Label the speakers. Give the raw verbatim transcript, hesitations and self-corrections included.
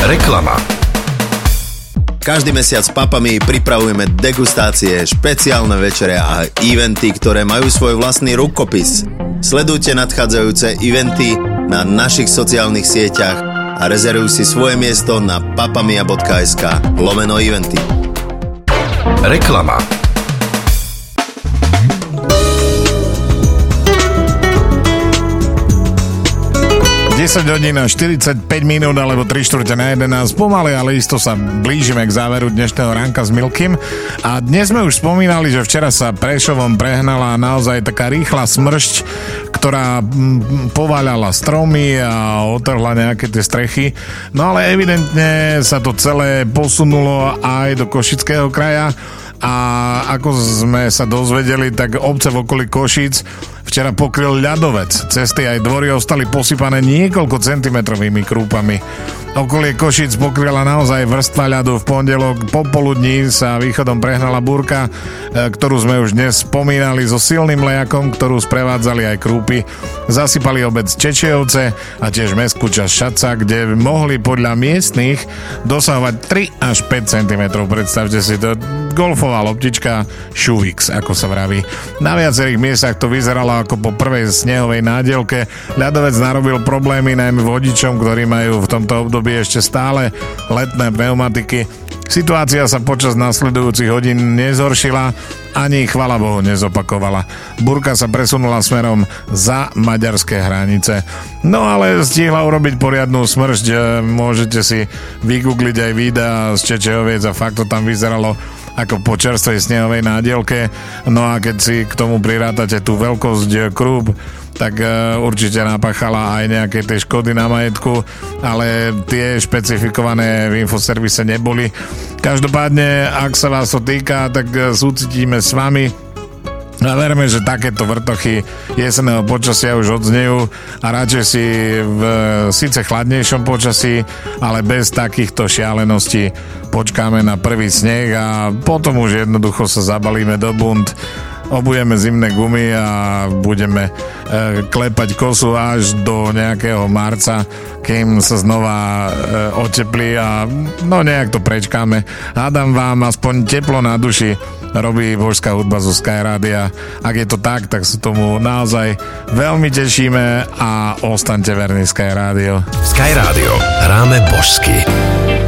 Speaker 1: Reklama.
Speaker 2: Každý mesiac s papami pripravujeme degustácie, špeciálne večere a eventy, ktoré majú svoj vlastný rukopis. Sledujte nadchádzajúce eventy na našich sociálnych sieťach a rezervuj si svoje miesto na papamia.sk lomeno eventy.
Speaker 1: Reklama.
Speaker 3: desať hodín a štyridsaťpäť minút alebo tri štvrte na jedenásť. Pomaly, ale isto sa blížime k záveru dnešného ránka s Milkym. A dnes sme už spomínali, že včera sa Prešovom prehnala naozaj taká rýchla smršť, ktorá pováľala stromy a otrhla nejaké tie strechy. No ale evidentne sa to celé posunulo aj do Košického kraja. A ako sme sa dozvedeli, tak obce v okolí Košíc včera pokryl ľadovec. Cesty aj dvory ostali posypané niekoľko centimetrovými krúpami. Okolie Košíc pokryla naozaj vrstva ľadu. V pondelok popoludní sa východom prehnala búrka, ktorú sme už dnes spomínali, so silným lejakom, ktorú sprevádzali aj krúpy. Zasypali obec Čečejovce a tiež mestskú časť Šaca, kde mohli podľa miestnych dosahovať tri až päť centimetrov. Predstavte si to, golfová loptička Šuvix, ako sa vraví. Na viacerých miestach to vyzeralo ako po prvej snehovej nádielke. Ľadovec narobil problémy najmä vodičom, ktorí majú v tomto období ešte stále letné pneumatiky. Situácia sa počas nasledujúcich hodín nezhoršila, ani chvala Bohu nezopakovala. Búrka sa presunula smerom za maďarské hranice. No ale stihla urobiť poriadnu smršť. Môžete si vygoogliť aj videa z Čečejoviec a fakt to tam vyzeralo ako po čerstvej snehovej nádielke. No a keď si k tomu prirátate tú veľkosť krúb, tak uh, určite napáchala aj nejaké tie škody na majetku, ale tie špecifikované v infoservise neboli. Každopádne, ak sa vás to týka, tak uh, súcitíme s vami. A verme, že takéto vrtochy jesenného počasia už odznejú a radšej si v síce chladnejšom počasí, ale bez takýchto šialeností počkáme na prvý sneh a potom už jednoducho sa zabalíme do bund, obujeme zimné gumy a budeme e, klepať kosu až do nejakého marca, kým sa znova e, oteplí a no nejak to prečkáme. Hádam vám aspoň teplo na duši robí božská hudba zo Sky Rádia. Ak je to tak, tak sa tomu naozaj veľmi tešíme a ostaňte verní Sky Rádio.
Speaker 1: Sky Rádio. Hráme božsky.